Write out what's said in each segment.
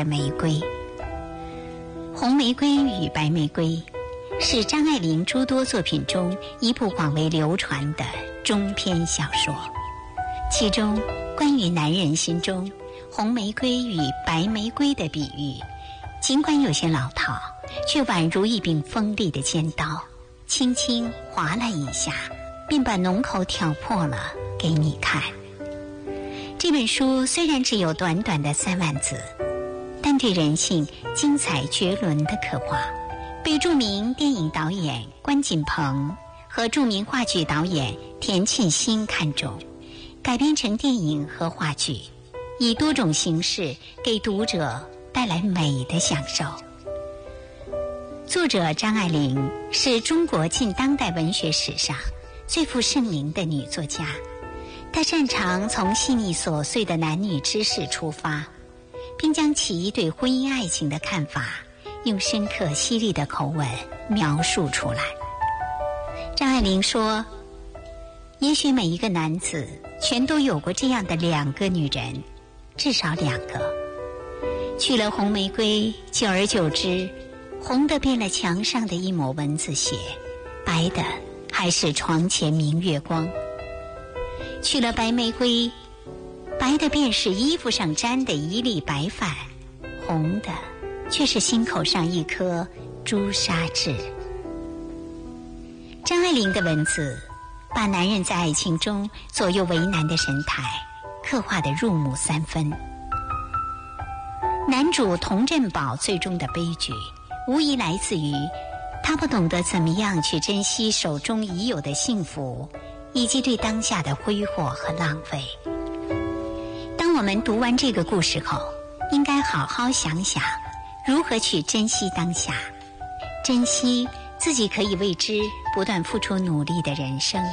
的玫瑰。红玫瑰与白玫瑰是张爱玲诸多作品中一部广为流传的中篇小说，其中关于男人心中红玫瑰与白玫瑰的比喻，尽管有些老套，却宛如一柄锋利的尖刀，轻轻划了一下，便把浓口挑破了给你看。这本书虽然只有短短的3万字，但对人性精彩绝伦的刻画，被著名电影导演关锦鹏和著名话剧导演田沁鑫看中，改编成电影和话剧，以多种形式给读者带来美的享受。作者张爱玲是中国近当代文学史上最负盛名的女作家，她擅长从细腻琐碎的男女之事出发，并将其对婚姻爱情的看法用深刻犀利的口吻描述出来。张爱玲说，也许每一个男子全都有过这样的2个女人，至少2个。娶了红玫瑰，久而久之，红的变了墙上的一抹蚊子血，白的还是床前明月光。娶了白玫瑰，白的便是衣服上沾的一粒白饭，红的却是心口上一颗朱砂痣。张爱玲的文字把男人在爱情中左右为难的神态刻画得入木3分。男主童振宝最终的悲剧，无疑来自于他不懂得怎么样去珍惜手中已有的幸福，以及对当下的挥霍和浪费。当我们读完这个故事后，应该好好想想如何去珍惜当下，珍惜自己可以为之不断付出努力的人生。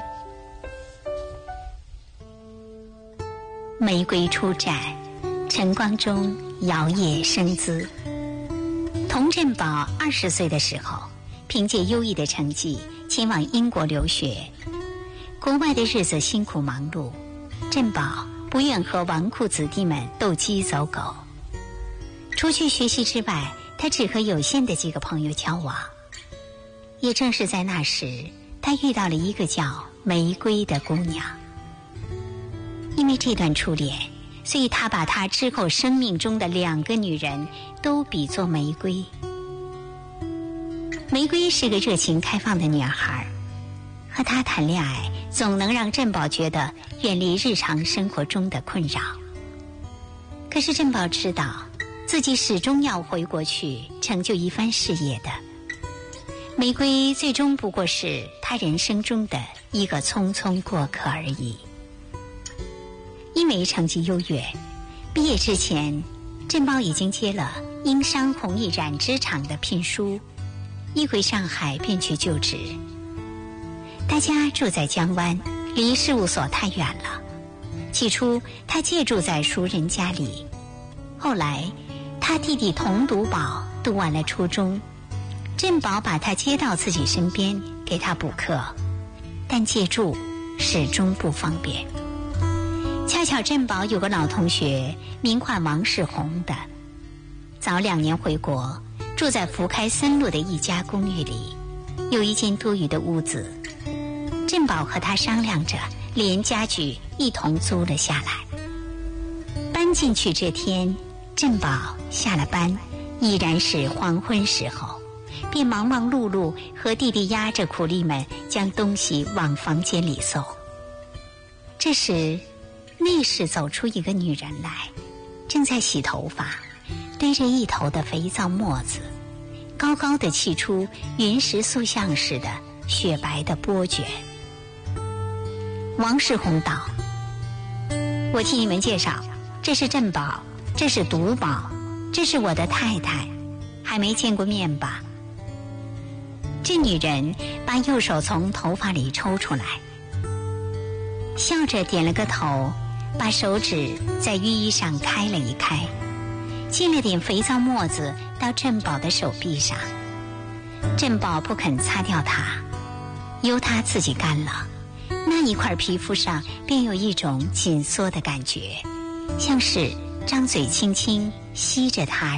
玫瑰初绽，晨光中摇曳生姿。童振宝20岁的时候，凭借优异的成绩前往英国留学。国外的日子辛苦忙碌，振宝不愿和纨绔子弟们斗鸡走狗。除去学习之外，他只和有限的几个朋友交往。也正是在那时，他遇到了一个叫玫瑰的姑娘。因为这段初恋，所以他把他之后生命中的2个女人都比作玫瑰。玫瑰是个热情开放的女孩，和她谈恋爱总能让振宝觉得远离日常生活中的困扰。可是振宝知道自己始终要回国去成就一番事业的。玫瑰最终不过是他人生中的一个匆匆过客而已。因为成绩优越，毕业之前，振宝已经接了英商弘毅染织厂的聘书，一回上海便去就职。大家住在江湾，离事务所太远了。起初他借住在熟人家里，后来他弟弟童笃宝读完了初中，振宝把他接到自己身边给他补课，但借住始终不方便。恰巧振宝有个老同学名唤王世宏的，早2年回国，住在福开3路的一家公寓里，有一间多余的屋子。振宝和他商量着，连家具一同租了下来。搬进去这天，振宝下了班，已然是黄昏时候，便忙忙碌碌和弟弟押着苦力们将东西往房间里送。这时内室走出一个女人来，正在洗头发，堆着一头的肥皂沫子，高高的沏出云石塑像似的雪白的波卷。王世宏道：我替你们介绍，这是振宝，这是笃宝，这是我的太太，还没见过面吧？这女人把右手从头发里抽出来，笑着点了个头，把手指在浴衣上开了一开，沏了点肥皂沫子到振宝的手臂上。振宝不肯擦掉它，由它自己干了，那一块皮肤上便有一种紧缩的感觉，像是张嘴轻轻吸着它